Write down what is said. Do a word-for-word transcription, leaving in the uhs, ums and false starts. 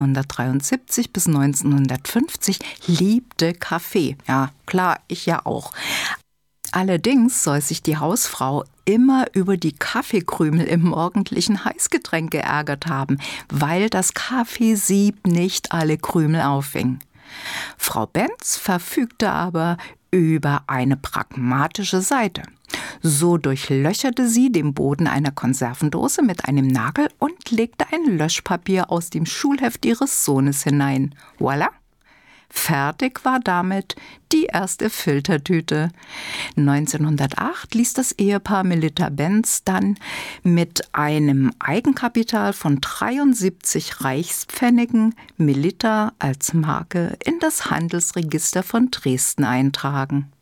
neunzehnhundertdreiundsiebzig bis neunzehnhundertfünfzig liebte Kaffee. Ja, klar, ich ja auch. Allerdings soll sich die Hausfrau immer über die Kaffeekrümel im morgendlichen Heißgetränk geärgert haben, weil das Kaffeesieb nicht alle Krümel auffing. Frau Benz verfügte aber über eine pragmatische Seite. So durchlöcherte sie den Boden einer Konservendose mit einem Nagel und legte ein Löschpapier aus dem Schulheft ihres Sohnes hinein. Voilà! Fertig war damit die erste Filtertüte. neunzehnhundertacht ließ das Ehepaar Melitta-Benz dann mit einem Eigenkapital von dreiundsiebzig Reichspfennigen Melitta als Marke in das Handelsregister von Dresden eintragen.